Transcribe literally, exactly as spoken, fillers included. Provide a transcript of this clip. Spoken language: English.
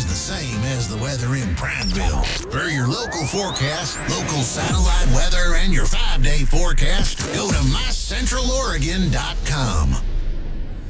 the same as the weather in Prineville. For your local forecast, local satellite weather, and your five-day forecast, go to my central oregon dot com.